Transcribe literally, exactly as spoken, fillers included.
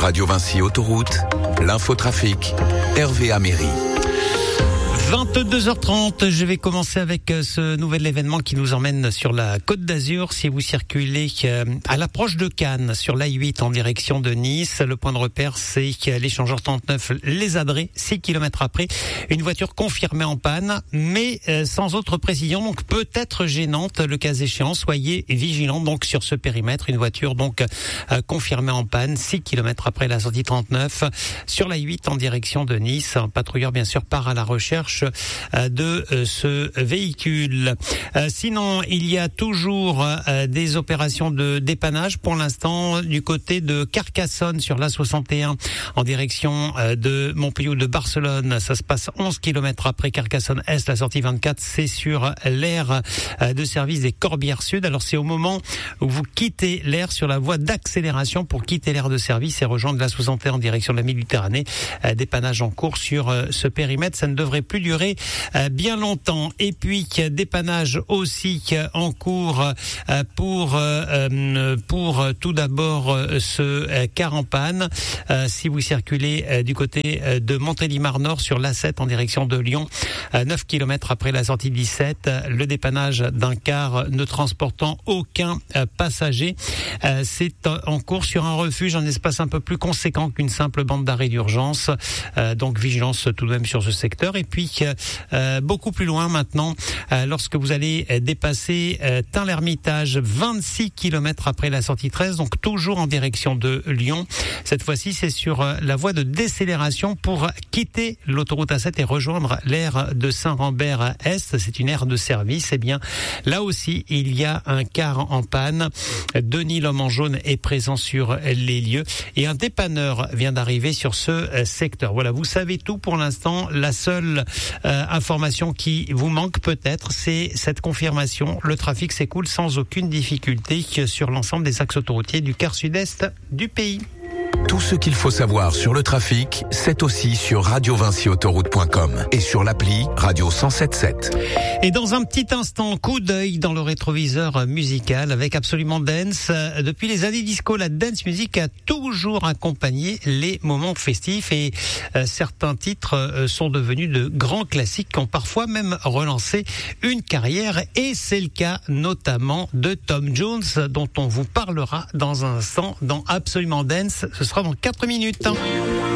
Radio Vinci Autoroute, l'infotrafic, Hervé Améry. vingt-deux heures trente, je vais commencer avec ce nouvel événement qui nous emmène sur la Côte d'Azur. Si vous circulez à l'approche de Cannes, sur l'A huit en direction de Nice, le point de repère c'est l'échangeur trente-neuf Les Adrets, six kilomètres après. Une voiture confirmée en panne, mais sans autre précision, donc peut-être gênante. Le cas échéant, soyez vigilants donc sur ce périmètre. Une voiture donc confirmée en panne, six kilomètres après la sortie trente-neuf, sur l'A huit en direction de Nice. Un patrouilleur bien sûr part à la recherche de ce véhicule. Sinon, il y a toujours des opérations de dépannage pour l'instant du côté de Carcassonne sur l'A soixante et un en direction de Montpellier ou de Barcelone. Ça se passe onze kilomètres après Carcassonne-Est, la sortie vingt-quatre, c'est sur l'aire de service des Corbières Sud. Alors c'est au moment où vous quittez l'aire sur la voie d'accélération pour quitter l'aire de service et rejoindre l'A soixante et un en direction de la Méditerranée. Dépannage en cours sur ce périmètre, ça ne devrait plus durer bien longtemps. Et puis dépannage aussi en cours pour pour tout d'abord ce car en panne. Si vous circulez du côté de Montélimar Nord sur l'A sept en direction de Lyon, neuf kilomètres après la sortie dix-sept, le dépannage d'un car ne transportant aucun passager. C'est en cours sur un refuge, un espace un peu plus conséquent qu'une simple bande d'arrêt d'urgence. Donc vigilance tout de même sur ce secteur. Et puis Euh, beaucoup plus loin maintenant, euh, lorsque vous allez euh, dépasser euh, Tain-l'Hermitage, vingt-six kilomètres après la sortie treize, donc toujours en direction de Lyon. Cette fois-ci, c'est sur euh, la voie de décélération pour quitter l'autoroute A sept et rejoindre l'aire de Saint-Rambert-Est. C'est une aire de service. Eh bien, là aussi, il y a un car en panne. Denis, l'homme en jaune, est présent sur les lieux et un dépanneur vient d'arriver sur ce euh, secteur. Voilà, vous savez tout pour l'instant. La seule Euh, information qui vous manque peut-être, c'est cette confirmation. Le trafic s'écoule sans aucune difficulté sur l'ensemble des axes autoroutiers du quart sud-est du pays. Tout ce qu'il faut savoir sur le trafic, c'est aussi sur radio vinci autoroute point com et sur l'appli Radio cent sept sept. Et dans un petit instant, coup d'œil dans le rétroviseur musical avec Absolument Dance. Depuis les années disco, la dance music a toujours accompagné les moments festifs et euh, certains titres euh, sont devenus de grands classiques qui ont parfois même relancé une carrière et c'est le cas notamment de Tom Jones dont on vous parlera dans un instant dans Absolument Dance. Ce sera dans quatre minutes.